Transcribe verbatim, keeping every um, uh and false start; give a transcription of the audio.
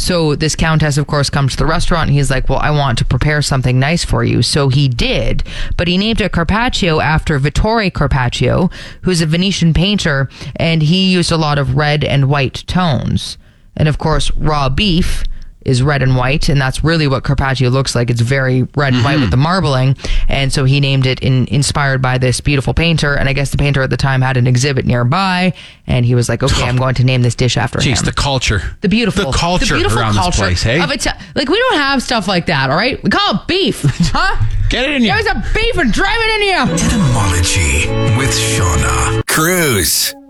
So this countess, of course, comes to the restaurant and he's like, well, I want to prepare something nice for you. So he did, but he named it Carpaccio after Vittore Carpaccio, who's a Venetian painter, and he used a lot of red and white tones. And of course, raw beef is red and white, and that's really what Carpaccio looks like. It's very red and mm-hmm. white with the marbling, and so he named it in inspired by this beautiful painter. And I guess the painter at the time had an exhibit nearby, and he was like, "Okay, I'm going to name this dish after Jeez, him." the culture, the beautiful, the culture the beautiful around culture this place. Hey, of Ita- like we don't have stuff like that. All right, we call it beef, huh? Get it in you. Give us a beef and drive it in you. Etymology with Shauna Cruz.